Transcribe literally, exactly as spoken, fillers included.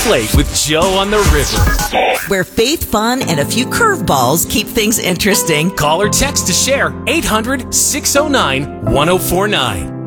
Plate with Joe on the River, where faith, fun, and a few curveballs keep things interesting. Call or text to share eight hundred, six oh nine, one oh four nine.